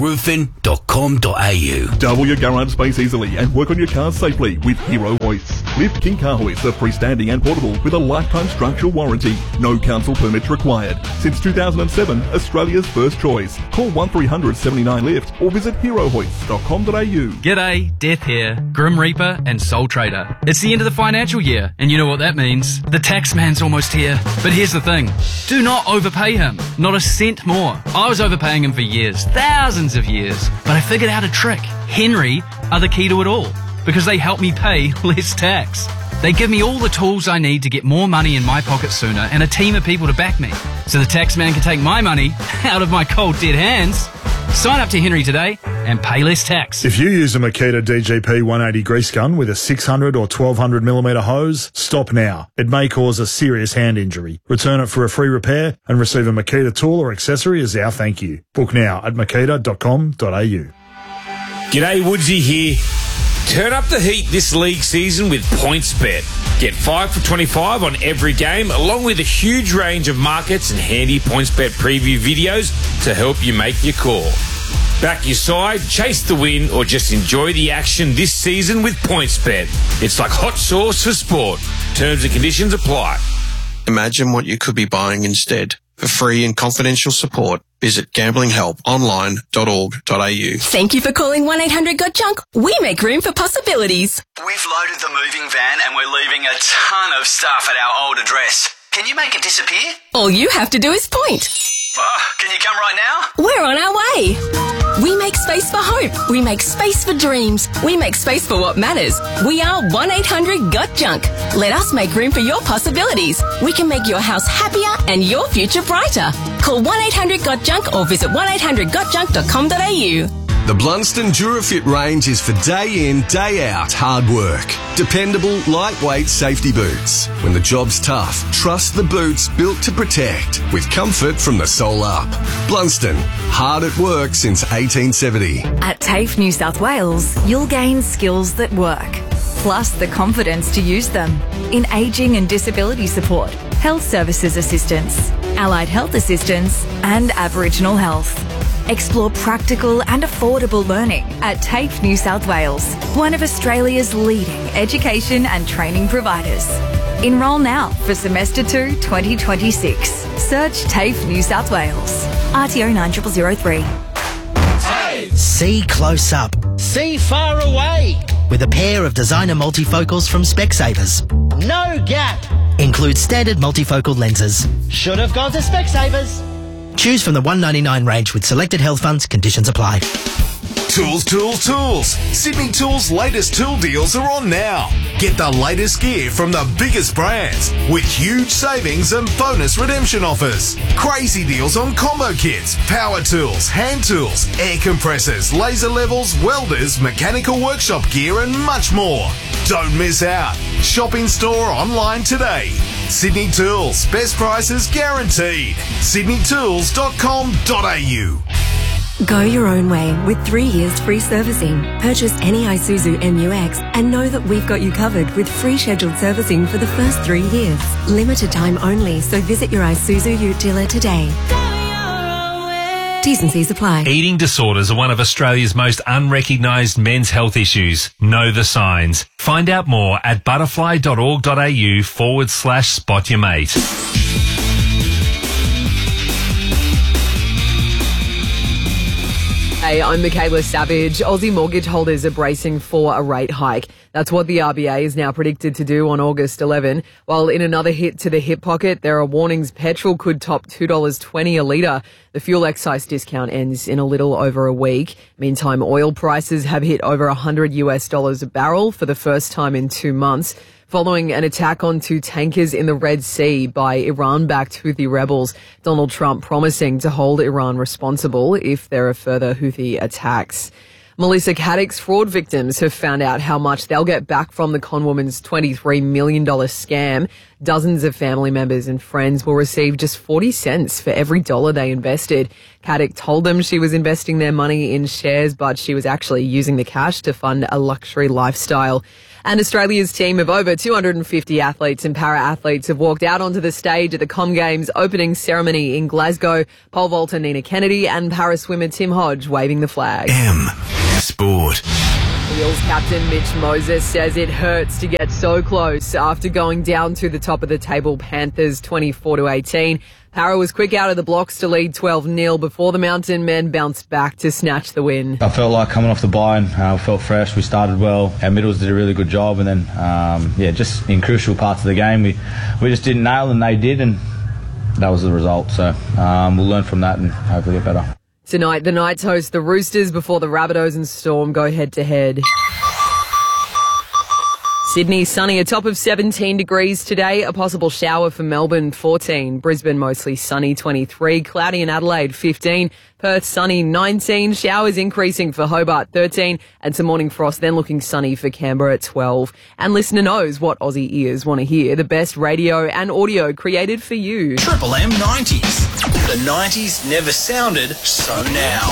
HeroRoofing.com.au. Double your garage space easily and work on your cars safely with Hero Hoists. Lift King Car Hoists are freestanding and portable with a lifetime structural warranty. No council permits required. Since 2007, Australia's first choice. Call 1300 79 Lift or visit herohoists.com.au. G'day, Death here, Grim Reaper and Soul Trader. It's the end of the financial year, and you know what that means. The tax man's almost here. But here's the thing. Do not overpay him. Not a cent more. I was overpaying him for years, thousands of years. But I figured out a trick. Henry are the key to it all, because they help me pay less tax. They give me all the tools I need to get more money in my pocket sooner and a team of people to back me, so the tax man can take my money out of my cold dead hands. Sign up to Henry today and pay less tax. If you use a Makita DGP 180 grease gun with a 600 or 1200mm hose, stop now. It may cause a serious hand injury. Return it for a free repair and receive a Makita tool or accessory as our thank you. Book now at makita.com.au. G'day, Woodsy here. Turn up the heat this league season with PointsBet. Get 5 for 25 on every game, along with a huge range of markets and handy PointsBet preview videos to help you make your call. Back your side, chase the win, or just enjoy the action this season with PointsBet. It's like hot sauce for sport. Terms and conditions apply. Imagine what you could be buying instead. For free and confidential support, visit gamblinghelponline.org.au. Thank you for calling 1-800-GOT-JUNK. We make room for possibilities. We've loaded the moving van and we're leaving a ton of stuff at our old address. Can you make it disappear? All you have to do is point. Can you come right now? We're on our way. We make space for hope. We make space for dreams. We make space for what matters. We are 1-800-GOT-JUNK. Let us make room for your possibilities. We can make your house happier and your future brighter. Call 1-800-GOT-JUNK or visit 1800gotjunk.com.au. The Blunston Durafit range is for day in, day out hard work. Dependable, lightweight safety boots. When the job's tough, trust the boots built to protect with comfort from the sole up. Blunston, hard at work since 1870. At TAFE New South Wales, you'll gain skills that work, plus the confidence to use them in ageing and disability support, health services assistance, allied health assistance and Aboriginal health. Explore practical and affordable learning at TAFE New South Wales, one of Australia's leading education and training providers. Enrol now for Semester 2 2026. Search TAFE New South Wales. RTO 9003. See close up. See far away. With a pair of designer multifocals from Specsavers. No gap. Includes standard multifocal lenses. Should have gone to Specsavers. Choose from the $199 range with selected health funds. Conditions apply. Tools, tools, tools. Sydney Tools' latest tool deals are on now. Get the latest gear from the biggest brands with huge savings and bonus redemption offers. Crazy deals on combo kits, power tools, hand tools, air compressors, laser levels, welders, mechanical workshop gear and much more. Don't miss out. Shop in store or online today. Sydney Tools, best prices guaranteed. sydneytools.com.au. Go your own way with 3 years free servicing. Purchase any Isuzu MU-X and know that we've got you covered with free scheduled servicing for the first 3 years. Limited time only, so visit your Isuzu Ute dealer today. T's and C's apply. Eating disorders are one of Australia's most unrecognised men's health issues. Know the signs. Find out more at butterfly.org.au/spot your mate. Hey, I'm Michaela Savage. Aussie mortgage holders are bracing for a rate hike. That's what the RBA is now predicted to do on August 11. While in another hit to the hip pocket, there are warnings petrol could top $2.20 a litre. The fuel excise discount ends in a little over a week. Meantime, oil prices have hit over $100 a barrel for the first time in 2 months, following an attack on 2 tankers in the Red Sea by Iran-backed Houthi rebels. Donald Trump promising to hold Iran responsible if there are further Houthi attacks. Melissa Caddick's fraud victims have found out how much they'll get back from the conwoman's $23 million scam. Dozens of family members and friends will receive just 40 cents for every dollar they invested. Caddick told them she was investing their money in shares, but she was actually using the cash to fund a luxury lifestyle. And Australia's team of over 250 athletes and para-athletes have walked out onto the stage at the Com Games opening ceremony in Glasgow. Pole vaulter Nina Kennedy and para-swimmer Tim Hodge waving the flag. Sport. Eels captain Mitch Moses says it hurts to get so close after going down to the top of the table Panthers 24-18. Para was quick out of the blocks to lead 12-0 before the Mountain men bounced back to snatch the win. I felt like coming off the bye and felt fresh. We started well. Our middles did a really good job, and then just in crucial parts of the game we just didn't nail, and they did, and that was the result. So we'll learn from that and hopefully get better. Tonight, the Knights host the Roosters before the Rabbitohs and Storm go head-to-head. Sydney, sunny, a top of 17 degrees today. A possible shower for Melbourne, 14. Brisbane, mostly sunny, 23. Cloudy in Adelaide, 15. Perth, sunny, 19. Showers increasing for Hobart, 13. And some morning frost, then looking sunny for Canberra at 12. And listener knows what Aussie ears want to hear. The best radio and audio created for you. Triple M 90s. The 90s never sounded so now.